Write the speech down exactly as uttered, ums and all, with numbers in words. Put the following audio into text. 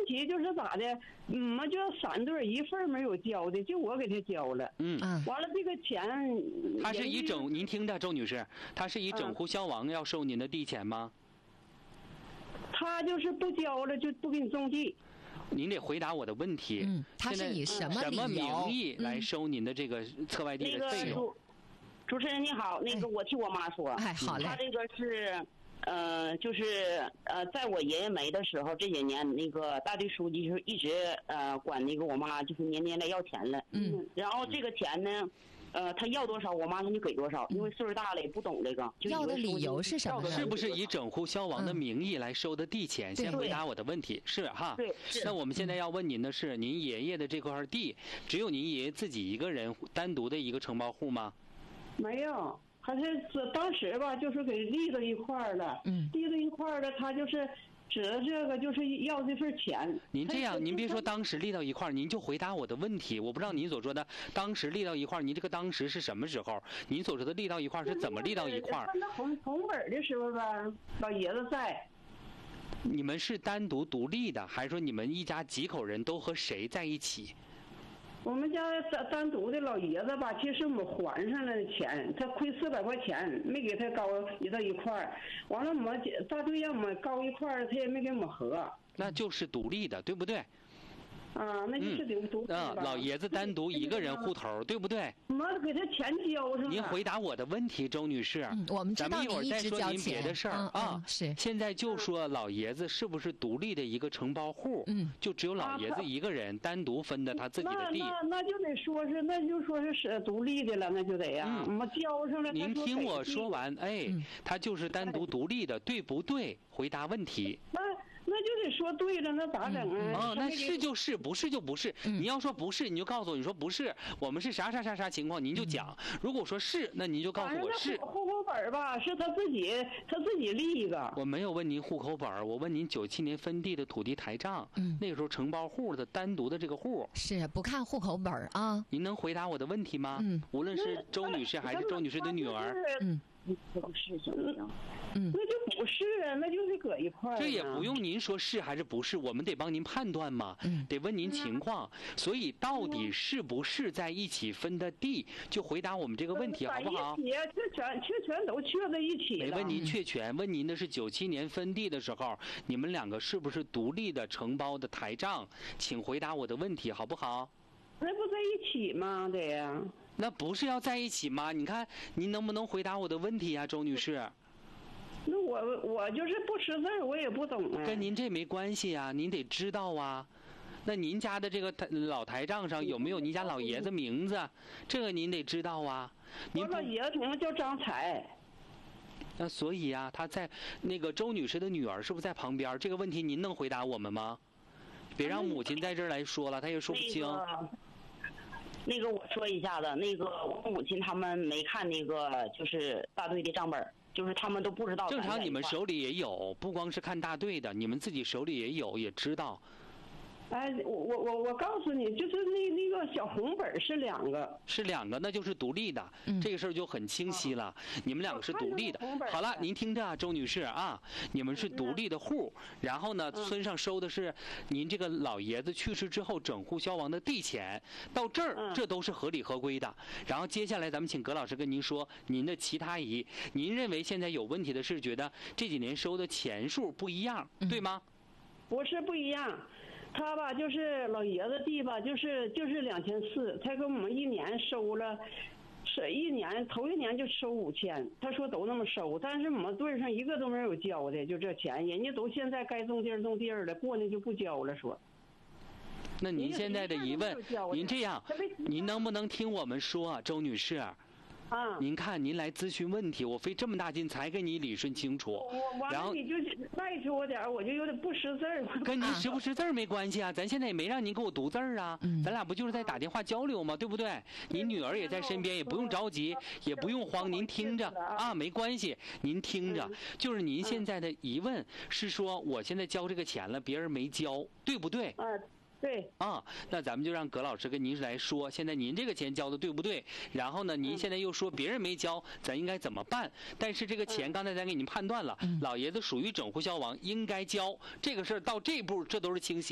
问题就是咋的，嗯，就三对一份没有交的，就我给他交了。 嗯， 完了这个钱， 他是以整，您听着，周女士，他是以整户消亡要收您的地钱吗？ 他就是不交了，就不给你种地。 您得回答我的问题。 嗯，他是以什么什么名义来嗯、 收您的这个侧外地的费用？ 那个、主持人你好，那个我替我妈说， 哎，好嘞。 他这个是。呃，就是呃，在我爷爷没的时候，这些年那个大队书记就一直呃管那个我妈，就是年年来要钱了。 嗯， 然后这个钱呢，呃，他要多少，我妈他就给多少，因为岁数大了也不懂这个。就要的理由是什么呢？ 是不是以整户消亡的名义来收的地钱？嗯、先回答我的问题，是哈。 对。 那我们现在要问您的是，您爷爷的这块地，只有您爷爷自己一个人单独的一个承包户吗？ 没有。还是当时吧，就是给立到一块儿了， 嗯， 立到一块儿了，他就是指着这个，就是要这份钱。 您这样，您别说当时立到一块儿，您就回答我的问题。我不知道您所说的当时立到一块儿，您这个当时是什么时候？您所说的立到一块儿是怎么立到一块儿？ 看到红红本的时候吧，老爷子在。 你们是单独独立的，还是说你们一家几口人都和谁在一起？ 我们家单单独的老爷子吧，其实我们还上了钱，他亏四百块钱，没给他高一到一块儿。完了，我们大队让我们高一块儿，他也没给我们合。 那就是独立的，对不对？ 啊，那就是独独立的。 嗯，老爷子单独一个人户头，对不对？ 我们给他钱交上。 您回答我的问题，周女士。 嗯，我们知道咱们一会儿再说您别的事儿、 嗯、 啊。 是。 现在就说老爷子是不是独立的一个承包户？ 嗯， 就只有老爷子一个人单独分的他自己的地。 那那那就得说是，那就说是是独立的了，那就得呀、啊。 嗯， 我们交上了。 您听我说完，哎， 嗯、 他就是单独独立的，对不对？回答问题。 那那就得说对了，那咋整啊？ 哦，那是就是，不是就不是。 嗯、 你要说不是，你就告诉我，你说不是，我们是啥啥啥啥情况，您就讲。嗯、如果说是，那您就告诉我是。 户口本吧，是他自己他自己立一个。 我没有问您户口本，我问您九七年分地的土地台账。 嗯， 那个时候承包户的单独的这个户。 是不看户口本啊？ 您能回答我的问题吗？ 嗯， 无论是周女士还是周女士的女儿。 嗯。 那不是行不行？嗯，那就不是啊，那就是搁一块儿。 这也不用您说是还是不是，我们得帮您判断嘛， 嗯， 得问您情况。所以到底是不是在一起分的地，就回答我们这个问题好不好？ 在一起，这全这全都确在一起了。 没问您确权，问您的是九七年分地的时候，你们两个是不是独立的承包的台账？请回答我的问题好不好？ 那不在一起吗？对呀。 那不是要在一起吗？你看您能不能回答我的问题呀、啊，周女士？ 那我我就是不识字，我也不懂啊。 跟您这没关系啊，您得知道啊。那您家的这个老台账上有没有您家老爷子名字？这个您得知道啊。您我老爷子名字叫张才。 那所以啊，他在那个周女士的女儿是不是在旁边？这个问题您能回答我们吗？别让母亲在这儿来说了，她也说不清。 那个那个我说一下子，那个我母亲他们没看那个就是大队的账本，就是他们都不知道。 正常你们手里也有，不光是看大队的，你们自己手里也有，也知道。 哎，我我我我告诉你，就是那那个小红本是两个， 是两个，那就是独立的， 嗯、 这个事儿就很清晰了。嗯、你们两个是独立的。好了，您听着啊，周女士啊，你们是独立的户，然后呢， 嗯、 村上收的是您这个老爷子去世之后整户消亡的地钱，到这儿、 嗯、 这都是合理合规的。然后接下来咱们请葛老师跟您说您的其他疑，您认为现在有问题的是觉得这几年收的钱数不一样， 嗯、 对吗？ 不是不一样。他吧，就是老爷子地吧，就是就是两千四，他给我们一年收了，是一年头一年就收五千，他说都那么收，但是我们队上一个都没有交的，就这钱，人家都现在该种地儿种地儿了，过年就不交了说。 那您现在的疑问，您这样，您能不能听我们说，周女士？ 啊， 您看，您来咨询问题，我费这么大劲才给你理顺清楚。 我完了，你就赖着我点我就有点不识字儿。 跟您识不识字儿没关系啊，咱现在也没让您给我读字儿啊， 嗯、 咱俩不就是在打电话交流吗？对不对？您女儿也在身边，也不用着急，也不用慌，您听着啊，没关系，您听着。就是您现在的疑问是说，我现在交这个钱了，别人没交，对不对？ 嗯。对啊，那咱们就让葛老师跟您来说，现在您这个钱交的对不对？然后呢，您现在又说别人没交，咱应该怎么办？但是这个钱刚才咱给您判断了， 嗯、 老爷子属于整户消亡，应该交，这个事儿到这步这都是清晰。